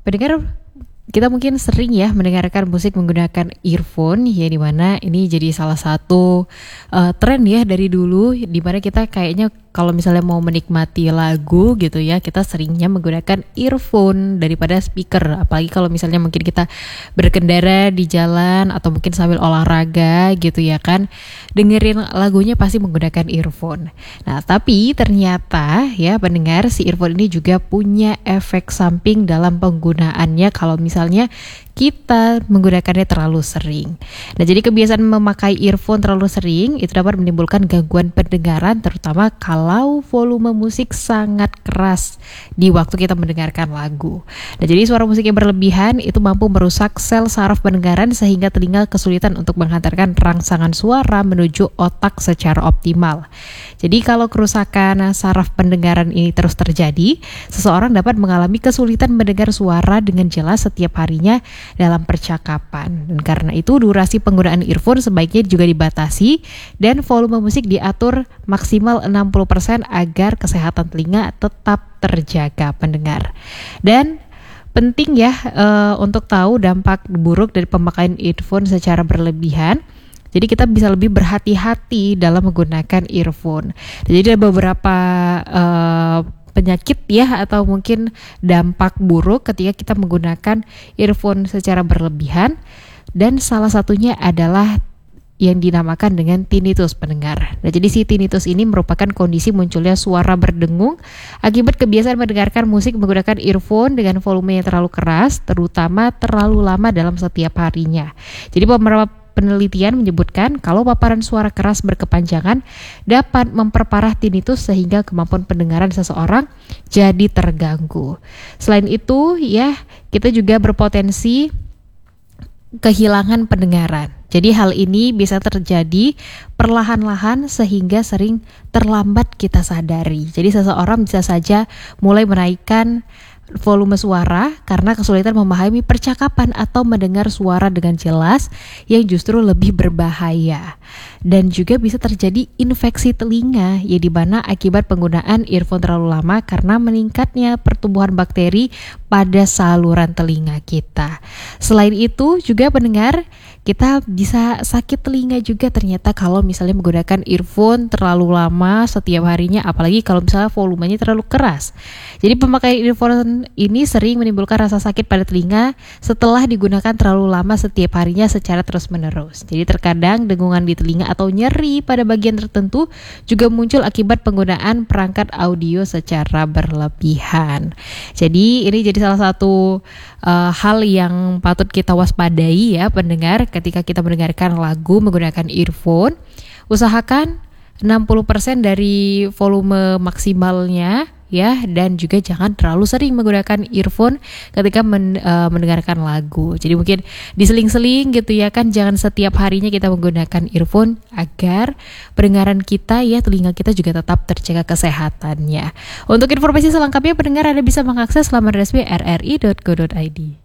Pendengar, kita mungkin sering ya mendengarkan musik menggunakan earphone, ya dimana ini jadi salah satu tren ya dari dulu, dimana kita kayaknya kalau misalnya mau menikmati lagu gitu ya, kita seringnya menggunakan earphone daripada speaker. Apalagi kalau misalnya mungkin kita berkendara di jalan atau mungkin sambil olahraga gitu ya kan, dengerin lagunya pasti menggunakan earphone. Nah, tapi ternyata ya pendengar, si earphone ini juga punya efek samping dalam penggunaannya kalau misalnya kita menggunakannya terlalu sering. Nah, jadi kebiasaan memakai earphone terlalu sering itu dapat menimbulkan gangguan pendengaran, terutama kalau volume musik sangat keras di waktu kita mendengarkan lagu. Nah, jadi suara musik yang berlebihan itu mampu merusak sel saraf pendengaran sehingga telinga kesulitan untuk menghantarkan rangsangan suara menuju otak secara optimal. Jadi kalau kerusakan saraf pendengaran ini terus terjadi, seseorang dapat mengalami kesulitan mendengar suara dengan jelas setiap harinya dalam percakapan. Dan karena itu durasi penggunaan earphone sebaiknya juga dibatasi dan volume musik diatur maksimal 60% agar kesehatan telinga tetap terjaga pendengar. Dan penting ya untuk tahu dampak buruk dari pemakaian earphone secara berlebihan. Jadi kita bisa lebih berhati-hati dalam menggunakan earphone. Jadi ada beberapa penyakit ya atau mungkin dampak buruk ketika kita menggunakan earphone secara berlebihan, dan salah satunya adalah yang dinamakan dengan tinnitus pendengar. Nah, jadi si tinnitus ini merupakan kondisi munculnya suara berdengung akibat kebiasaan mendengarkan musik menggunakan earphone dengan volume yang terlalu keras, terutama terlalu lama dalam setiap harinya. Jadi beberapa penelitian menyebutkan kalau paparan suara keras berkepanjangan dapat memperparah tinnitus sehingga kemampuan pendengaran seseorang jadi terganggu. Selain itu ya, kita juga berpotensi kehilangan pendengaran. Jadi hal ini bisa terjadi perlahan-lahan sehingga sering terlambat kita sadari. Jadi seseorang bisa saja mulai menaikkan volume suara karena kesulitan memahami percakapan atau mendengar suara dengan jelas yang justru lebih berbahaya. Dan juga bisa terjadi infeksi telinga, ya di mana akibat penggunaan earphone terlalu lama karena meningkatnya pertumbuhan bakteri pada saluran telinga kita. Selain itu juga pendengar, kita bisa sakit telinga juga ternyata kalau misalnya menggunakan earphone terlalu lama setiap harinya, apalagi kalau misalnya volumenya terlalu keras. Jadi pemakaian earphone ini sering menimbulkan rasa sakit pada telinga setelah digunakan terlalu lama setiap harinya secara terus-menerus. Jadi terkadang dengungan di telinga atau nyeri pada bagian tertentu juga muncul akibat penggunaan perangkat audio secara berlebihan. Jadi ini jadi salah satu hal yang patut kita waspadai ya pendengar, ketika kita mendengarkan lagu menggunakan earphone. Usahakan 60% dari volume maksimalnya ya, dan juga jangan terlalu sering menggunakan earphone ketika mendengarkan lagu. Jadi mungkin diseling-seling gitu ya kan, jangan setiap harinya kita menggunakan earphone agar pendengaran kita ya, telinga kita juga tetap terjaga kesehatannya. Untuk informasi selengkapnya pendengar Anda bisa mengakses laman resmi rri.co.id.